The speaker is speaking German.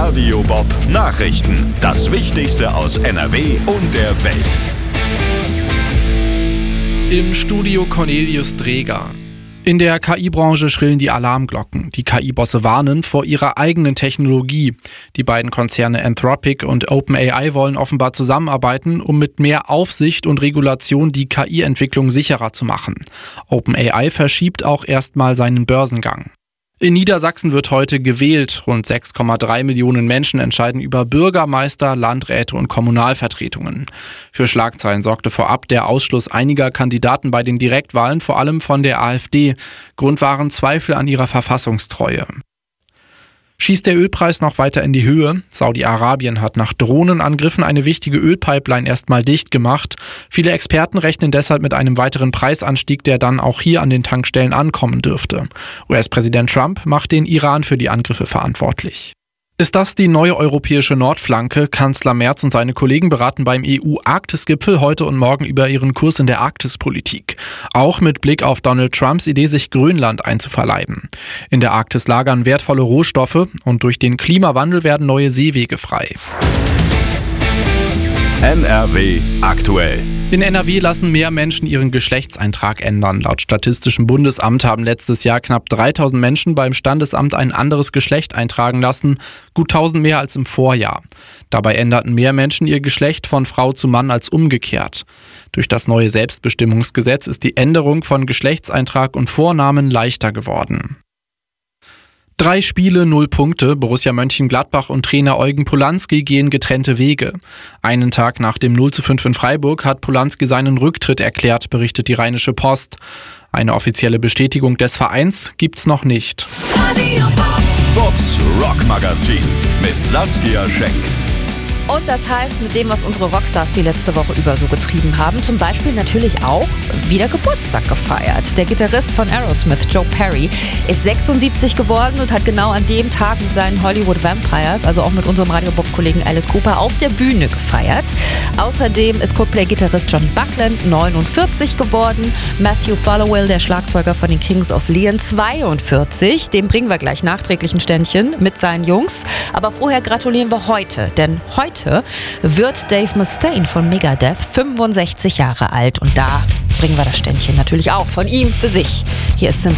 Radio Bob Nachrichten. Das Wichtigste aus NRW und der Welt. Im Studio Cornelius Dreger. In der KI-Branche schrillen die Alarmglocken. Die KI-Bosse warnen vor ihrer eigenen Technologie. Die beiden Konzerne Anthropic und OpenAI wollen offenbar zusammenarbeiten, um mit mehr Aufsicht und Regulation die KI-Entwicklung sicherer zu machen. OpenAI verschiebt auch erstmal seinen Börsengang. In Niedersachsen wird heute gewählt. Rund 6,3 Millionen Menschen entscheiden über Bürgermeister, Landräte und Kommunalvertretungen. Für Schlagzeilen sorgte vorab der Ausschluss einiger Kandidaten bei den Direktwahlen, vor allem von der AfD. Grund waren Zweifel an ihrer Verfassungstreue. Schießt der Ölpreis noch weiter in die Höhe? Saudi-Arabien hat nach Drohnenangriffen eine wichtige Ölpipeline erstmal dicht gemacht. Viele Experten rechnen deshalb mit einem weiteren Preisanstieg, der dann auch hier an den Tankstellen ankommen dürfte. US-Präsident Trump macht den Iran für die Angriffe verantwortlich. Ist das die neue europäische Nordflanke? Kanzler Merz und seine Kollegen beraten beim EU-Arktis-Gipfel heute und morgen über ihren Kurs in der Arktispolitik. Auch mit Blick auf Donald Trumps Idee, sich Grönland einzuverleiben. In der Arktis lagern wertvolle Rohstoffe und durch den Klimawandel werden neue Seewege frei. NRW aktuell. In NRW lassen mehr Menschen ihren Geschlechtseintrag ändern. Laut Statistischem Bundesamt haben letztes Jahr knapp 3000 Menschen beim Standesamt ein anderes Geschlecht eintragen lassen, gut 1000 mehr als im Vorjahr. Dabei änderten mehr Menschen ihr Geschlecht von Frau zu Mann als umgekehrt. Durch das neue Selbstbestimmungsgesetz ist die Änderung von Geschlechtseintrag und Vornamen leichter geworden. 3 Spiele, 0 Punkte. Borussia Mönchengladbach und Trainer Eugen Polanski gehen getrennte Wege. Einen Tag nach dem 0:5 in Freiburg hat Polanski seinen Rücktritt erklärt, berichtet die Rheinische Post. Eine offizielle Bestätigung des Vereins gibt's noch nicht. Bobs Rockmagazin mit Saskia Schenk. Und das heißt, mit dem, was unsere Rockstars die letzte Woche über so getrieben haben, zum Beispiel natürlich auch wieder Geburtstag gefeiert. Der Gitarrist von Aerosmith, Joe Perry, ist 76 geworden und hat genau an dem Tag mit seinen Hollywood Vampires, also auch mit unserem Radio-Bob-Kollegen Alice Cooper, auf der Bühne gefeiert. Außerdem ist Coldplay-Gitarrist Johnny Buckland 49 geworden. Matthew Followill, der Schlagzeuger von den Kings of Leon, 42. Dem bringen wir gleich nachträglich ein Ständchen mit seinen Jungs. Aber vorher gratulieren wir heute, denn heute wird Dave Mustaine von Megadeth 65 Jahre alt und da bringen wir das Ständchen natürlich auch von ihm für sich. Hier ist